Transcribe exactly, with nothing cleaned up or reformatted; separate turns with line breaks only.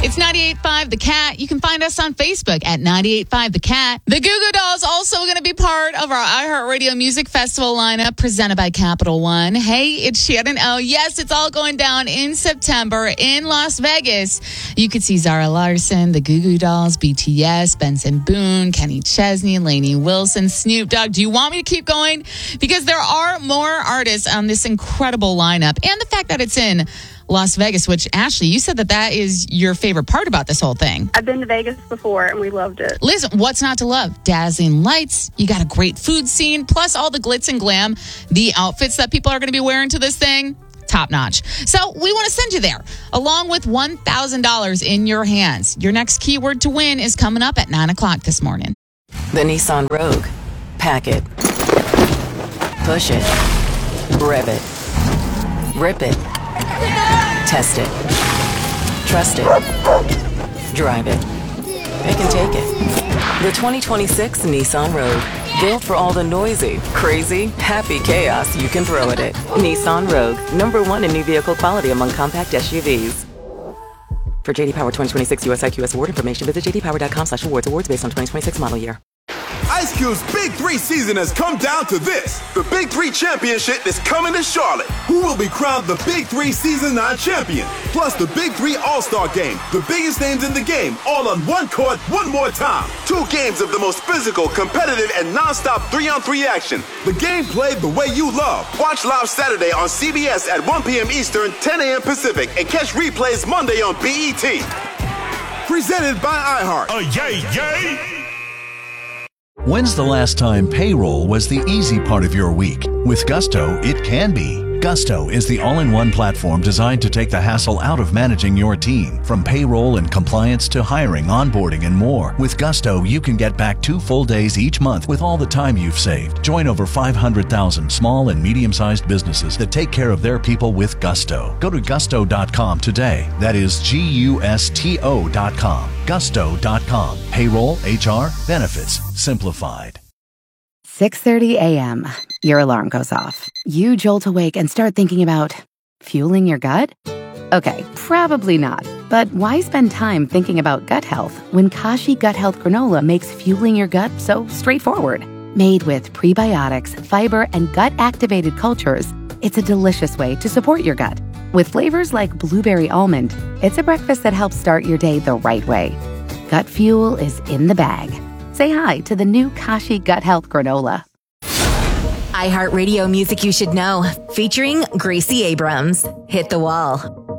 It's ninety-eight point five The Cat. You can find us on Facebook at ninety-eight point five The Cat. The Goo Goo Dolls also going to be part of our iHeartRadio Music Festival lineup presented by Capital One. Hey, it's Shannon O. Yes, it's all going down in September in Las Vegas. You could see Zara Larson, the Goo Goo Dolls, B T S, Benson Boone, Kenny Chesney, Lainey Wilson, Snoop Dogg. Do you want me to keep going? Because there are more artists on this incredible lineup. And the fact that it's in Las Vegas, which, Ashley, you said that that is your favorite part about this whole thing.
I've been to Vegas before, and we loved it.
Listen, what's not to love? Dazzling lights. You got a great food scene, plus all the glitz and glam. The outfits that people are going to be wearing to this thing, top notch. So we want to send you there, along with one thousand dollars in your hands. Your next keyword to win is coming up at nine o'clock this morning.
The Nissan Rogue. Pack it. Push it. Rev it. Rip it. Test it. Trust it. Drive it. Pick and take it. The twenty twenty-six Nissan Rogue. Built for all the noisy, crazy, happy chaos you can throw at it. Nissan Rogue. Number one in new vehicle quality among compact S U Vs. For J D Power twenty twenty-six U S I Q S award information, visit j d power dot com slash awards. Awards based on twenty twenty-six model year.
Ice Cube's Big Three season has come down to this. The Big Three Championship is coming to Charlotte. Who will be crowned the Big Three Season nine champion? Plus the Big Three All-Star Game. The biggest names in the game, all on one court, one more time. Two games of the most physical, competitive, and non-stop three-on-three action. The game played the way you love. Watch live Saturday on C B S at one p.m. Eastern, ten a.m. Pacific, and catch replays Monday on B E T. Presented by iHeart.
Oh, yay, yay!
When's the last time payroll was the easy part of your week? With Gusto, it can be. Gusto is the all-in-one platform designed to take the hassle out of managing your team. From payroll and compliance to hiring, onboarding, and more. With Gusto, you can get back two full days each month with all the time you've saved. Join over five hundred thousand small and medium-sized businesses that take care of their people with Gusto. Go to gusto dot com today. That is G U S T O dot com. gusto dot com. Payroll, H R, benefits, simplified.
six thirty a.m. Your alarm goes off. You jolt awake and start thinking about fueling your gut? Okay, probably not. But why spend time thinking about gut health when Kashi Gut Health Granola makes fueling your gut so straightforward? Made with prebiotics, fiber, and gut-activated cultures, it's a delicious way to support your gut. With flavors like blueberry almond, it's a breakfast that helps start your day the right way. Gut fuel is in the bag. Say hi to the new Kashi Gut Health Granola.
iHeartRadio Music You Should Know, featuring Gracie Abrams. Hit the Wall.